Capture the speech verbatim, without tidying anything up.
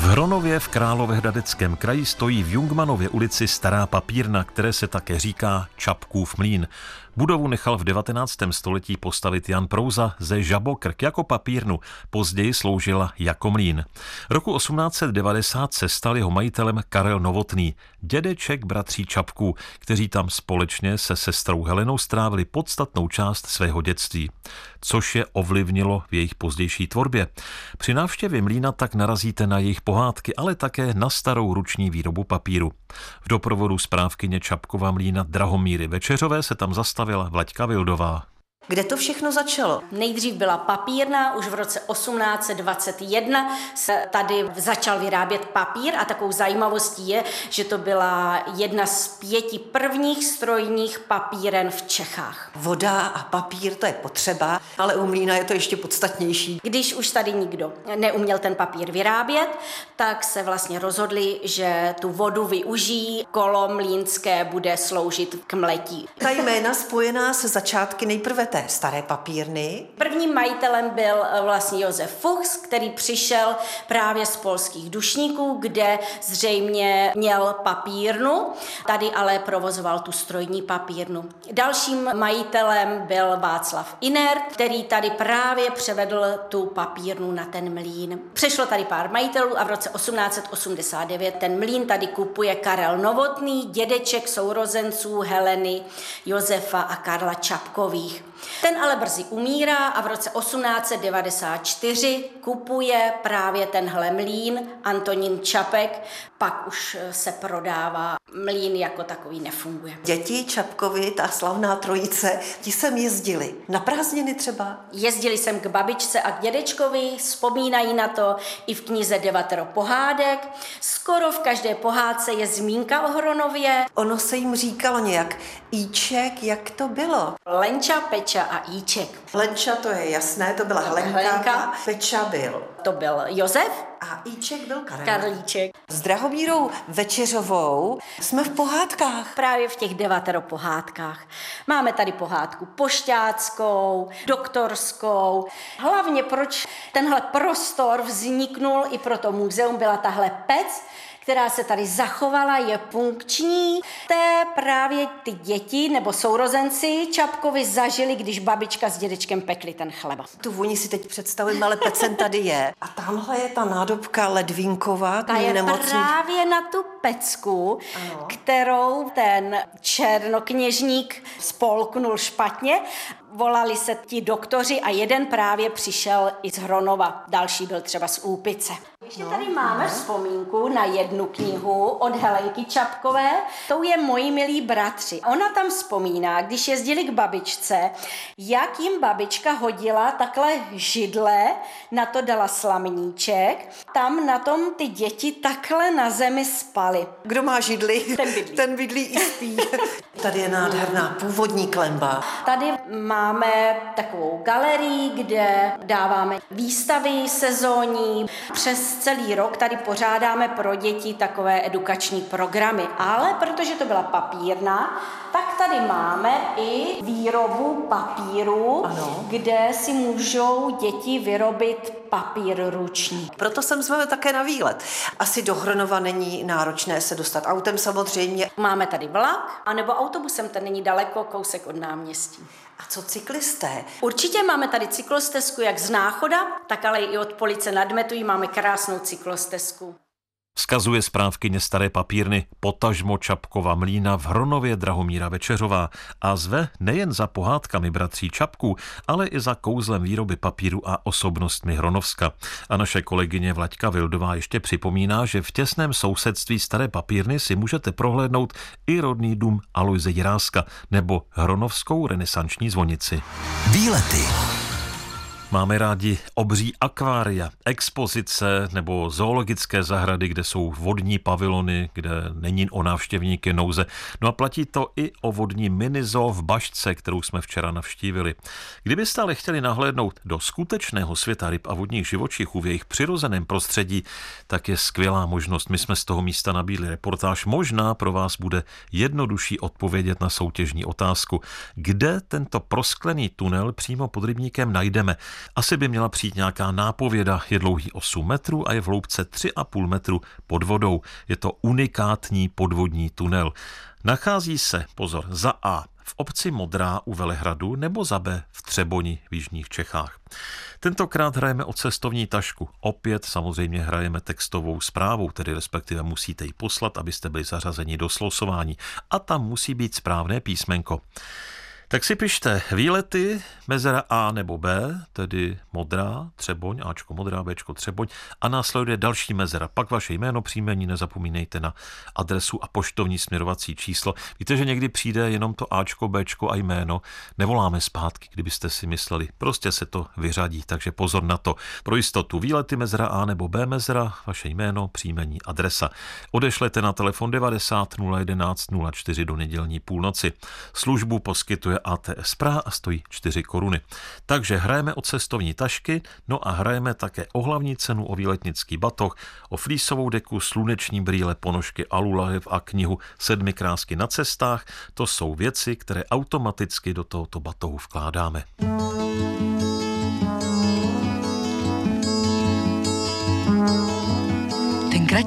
V Hronově v Královéhradeckém kraji stojí v Jungmannově ulici stará papírna, které se také říká Čapkův mlýn. Budovu nechal v devatenáctém století postavit Jan Prouza ze Žabokrk jako papírnu, později sloužila jako mlýn. Roku osmnáct set devadesát se stal jeho majitelem Karel Novotný, dědeček bratří Čapků, kteří tam společně se sestrou Helenou strávili podstatnou část svého dětství, což je ovlivnilo v jejich pozdější tvorbě. Při návštěvě mlýna tak narazíte na jejich pohádky, ale také na starou ruční výrobu papíru. V doprovodu správkyně Čapkova mlýna Drahomíry Večeřové se tam zastavila Vlaďka Vildová. Kde to všechno začalo? Nejdřív byla papírna, už v roce osmnáct set dvacet jedna se tady začal vyrábět papír a takovou zajímavostí je, že to byla jedna z pěti prvních strojních papíren v Čechách. Voda a papír, to je potřeba, ale u mlýna je to ještě podstatnější. Když už tady nikdo neuměl ten papír vyrábět, tak se vlastně rozhodli, že tu vodu využijí, kolo mlýnské bude sloužit k mletí. Ta jména spojená se začátky nejprve té staré papírny. Prvním majitelem byl vlastně Josef Fuchs, který přišel právě z polských Dušníků, kde zřejmě měl papírnu, tady ale provozoval tu strojní papírnu. Dalším majitelem byl Václav Inert, který tady právě převedl tu papírnu na ten mlýn. Přešlo tady pár majitelů a v roce osmnáct set osmdesát devět ten mlýn tady kupuje Karel Novotný, dědeček sourozenců Heleny, Josefa a Karla Čapkových. Ten ale brzy umírá a v roce osmnáct set devadesát čtyři kupuje právě tenhle mlýn Antonín Čapek, pak už se prodává, mlýn jako takový nefunguje. Děti Čapkovi, ta slavná trojice, ti sem jezdili. Na prázdniny třeba? Jezdili sem k babičce a k dědečkovi, vzpomínají na to i v knize Devatero pohádek. Skoro v každé pohádce je zmínka o Hronově. Ono se jim říkalo nějak Íček, jak to bylo? Lenča, Peča a Íček. Lenča, to je jasné, to byla Helenka, Helenka. Peča byl. To byl Josef. A Íček byl Karel. Karlíček. S Drahomírou Večeřovou jsme v pohádkách. Právě v těch devatero pohádkách. Máme tady pohádku pošťáckou, doktorskou. Hlavně proč tenhle prostor vzniknul i pro to muzeum, byla tahle pec, která se tady zachovala, je funkční. Té právě ty děti nebo sourozenci Čapkovi zažili, když babička s dědečkem pekli ten chleba. Tu vůni si teď představím, ale pecen tady je. A tamhle je ta nádobka ledvinková. Ta je nemocný... právě na tu pecku, ano, kterou ten černokněžník spolknul špatně. Volali se ti doktoři a jeden právě přišel i z Hronova, další byl třeba z Úpice. Ještě tady máme vzpomínku na jednu knihu od Helenky Čapkové, tou je Moji milí bratři. Ona tam vzpomíná, když jezdili k babičce, jak jim babička hodila takhle židle, na to dala slamníček, tam na tom ty děti takhle na zemi spaly. Kdo má židli, ten bydlí, ten bydlí i spí. Tady je nádherná původní klenba. Tady máme takovou galerii, kde dáváme výstavy sezónní. Přes celý rok tady pořádáme pro děti takové edukační programy. Ale protože to byla papírna, tak tady máme i výrobu papíru, ano, kde si můžou děti vyrobit papír ruční. Proto sem zveme také na výlet. Asi do Hronova není náročné se dostat autem samozřejmě. Máme tady vlak, anebo autobusem, ten není daleko, kousek od náměstí. A co cyklisté? Určitě máme tady cyklostezku jak z Náchoda, tak ale i od Police nad Metují máme krásnou cyklostezku. Vzkazuje správkyně staré papírny potažmo Čapkova mlýna v Hronově Drahomíra Večeřová a zve nejen za pohádkami bratří Čapků, ale i za kouzlem výroby papíru a osobnostmi Hronovska. A naše kolegyně Vlaďka Vildová ještě připomíná, že v těsném sousedství staré papírny si můžete prohlédnout i rodný dům Alojze Jiráska nebo Hronovskou renesanční zvonici. Výlety. Máme rádi obří akvária, expozice nebo zoologické zahrady, kde jsou vodní pavilony, kde není o návštěvníky nouze. No a platí to i o vodní minizoo v Bašce, kterou jsme včera navštívili. Kdybyste ale chtěli nahlédnout do skutečného světa ryb a vodních živočichů v jejich přirozeném prostředí, tak je skvělá možnost. My jsme z toho místa nabídli reportáž. Možná pro vás bude jednodušší odpovědět na soutěžní otázku. Kde tento prosklený tunel přímo pod rybníkem najdeme? Asi by měla přijít nějaká nápověda. Je dlouhý osm metrů a je v hloubce tři a půl metru pod vodou. Je to unikátní podvodní tunel. Nachází se, pozor, za A v obci Modrá u Velehradu nebo za B v Třeboni v jižních Čechách. Tentokrát hrajeme o cestovní tašku. Opět samozřejmě hrajeme textovou zprávou, tedy respektive musíte ji poslat, abyste byli zařazeni do slosování. A tam musí být správné písmenko. Tak si pište výlety, mezera A nebo B, tedy Modrá, Třeboň, Ačko Modrá, Bčko Třeboň a následuje další mezera. Pak vaše jméno, příjmení, nezapomínejte na adresu a poštovní směrovací číslo. Víte, že někdy přijde jenom to Ačko, Bčko a jméno. Nevoláme zpátky, kdybyste si mysleli. Prostě se to vyřadí, takže pozor na to. Pro jistotu výlety, mezera A nebo B mezera, vaše jméno, příjmení, adresa. Odešlete na telefon devadesát nula jedenáct nula čtyři do nedělní půlnoci. Službu poskytuje A T S Praha a stojí čtyři koruny. Takže hrajeme o cestovní tašky, no a hrajeme také o hlavní cenu, o výletnický batoh, o flísovou deku, sluneční brýle, ponožky, alulahev a knihu Sedmi krásky na cestách. To jsou věci, které automaticky do tohoto batohu vkládáme.